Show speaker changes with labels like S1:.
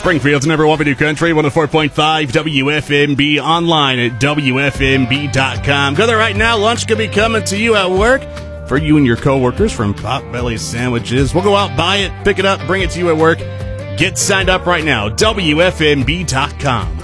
S1: Springfield's number one video country, 104.5 WFMB, online at WFMB.com. Go there right now. Lunch could be coming to you at work for you and your coworkers from Potbelly Sandwiches. We'll go out, buy it, pick it up, bring it to you at work. Get signed up right now, WFMB.com.